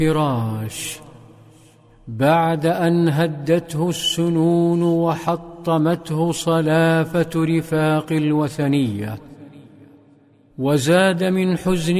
الفراش بعد أن هدته السنون وحطمته صلافة رفاق الوثنية، وزاد من حزن